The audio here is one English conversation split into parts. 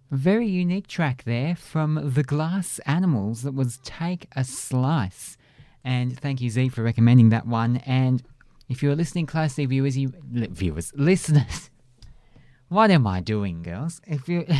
A very unique track there from The Glass Animals that was Take a Slice. And thank you, Z, for recommending that one. And if you're listening closely, listeners, what am I doing, girls? If you...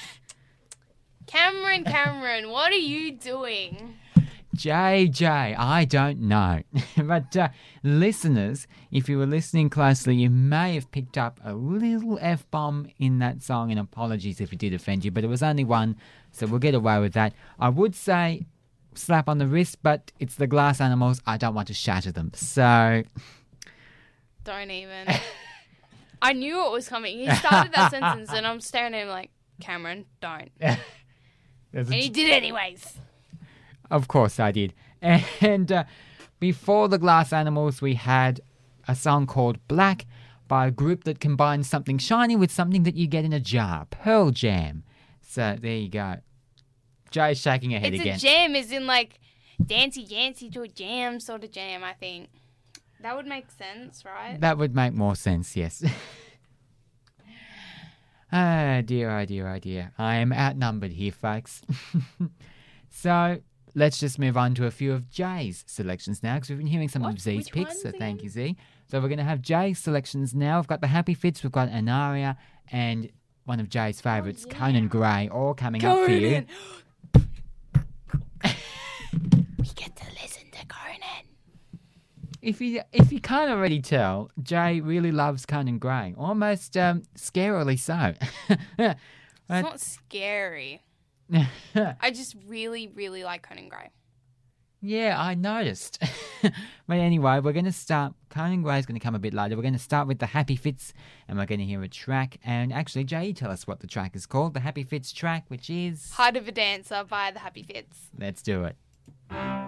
Cameron, what are you doing? JJ, I don't know. But listeners, if you were listening closely, you may have picked up a little F-bomb in that song, and apologies if it did offend you, but it was only one, so we'll get away with that. I would say slap on the wrist, but it's the Glass Animals. I don't want to shatter them, so... Don't even. I knew it was coming. He started that sentence, and I'm staring at him like, Cameron, don't. And he did anyways. Of course I did. And before the Glass Animals, we had a song called Black by a group that combines something shiny with something that you get in a jar. Pearl Jam. So there you go. Jay's shaking her head again. It's a jam, as in like dancey to a jam sort of jam, I think. That would make sense, right? That would make more sense, yes. Oh dear, oh dear, oh dear. I am outnumbered here, folks. So... let's just move on to a few of Jay's selections now, because we've been hearing some of Z's picks, so thank you, Z. So we're going to have Jay's selections now. We've got the Happy Fits, we've got Anaria, and one of Jay's favourites, Conan Gray, all coming up for you. We get to listen to Conan. If you can't already tell, Jay really loves Conan Gray, almost scarily so. It's not scary. I just really, really like Conan Gray. Yeah, I noticed. But anyway, we're going to start. Conan Gray's going to come a bit later. We're going to start with the Happy Fits, and we're going to hear a track. And actually, Jay, tell us what the track is called. The Happy Fits track, which is... Heart of a Dancer by the Happy Fits. Let's do it.